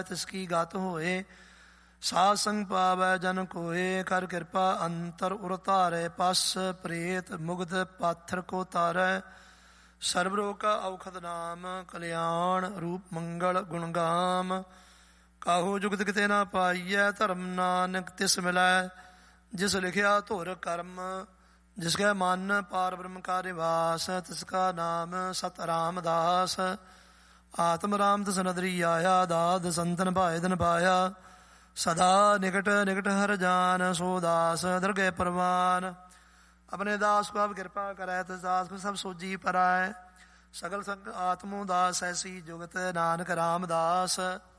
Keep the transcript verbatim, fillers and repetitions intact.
ਤਿਸ ਕੀ ਗਤ ਹੋਏ। ਸਾਧ ਸੰਗ ਪਾਵੈ ਜਨ ਕੋਏ। ਕਰ ਕਿਰਪਾ ਅੰਤਰ ਉਰ ਧਾਰੈ। ਪਸ ਪ੍ਰੇਤ ਮੁਗਧ ਪਾਥਰ ਕੋ ਤਾਰੈ। ਸਰਬ ਰੋਗ ਕਾ ਔਖਦ ਨਾਮ। ਕਲਿਆਣ ਰੂਪ ਮੰਗਲ ਗੁਣ ਗਾਮ। ਕਾਹੂ ਜੁਗਤ ਕਿਤੇ ਨਾ ਪਾਈਐ। ਧਰਮ ਨਾਨਕ ਤਿਸ ਮਿਲੈ। ਜਿਸ ਲਿਖਿਆ ਧੁਰ ਕਰਮ। ਜਿਸ ਕੈ ਮਨ ਪਾਰ ਬ੍ਰਹਮ ਕਾ ਨਿਵਾਸ। ਤਿਸ ਕਾ ਨਾਮ ਸਤ ਰਾਮਦਾਸ। ਆਤਮ ਰਾਮ ਤਿਸ ਨਦਰੀ ਆਇਆ। ਦਾਦ ਸੰਤਨ ਭਾਇ ਦਿਨ ਪਾਇਆ। ਸਦਾ ਨਿਕਟ ਨਿਕਟ ਹਰ ਜਾਨ। ਸੋ ਦਾਸ ਦਰਗਹਿ ਪ੍ਰਵਾਨ। ਆਪਣੇ ਦਾਸ ਕੋ ਆਪ ਕਿਰਪਾ ਕਰੈ। ਤਿਸ ਦਾਸ ਕੋ ਸਭ ਸੋਜੀ ਪਰੈ। ਸਗਲ ਸੰਗ ਆਤਮੋ ਦਾਸ ਐਸੀ ਜੁਗਤ। ਨਾਨਕ ਰਾਮਦਾਸ।